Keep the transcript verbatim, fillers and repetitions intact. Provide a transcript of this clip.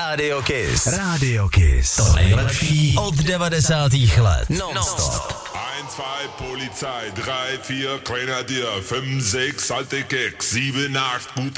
Radio Kiss. Radio Kiss. To nejlepší od devadesátých let. Non-stop. eins, zwei, Polizei, drei, vier, Grenadier, fünf, sechs, alte Keks, sieben, acht, gute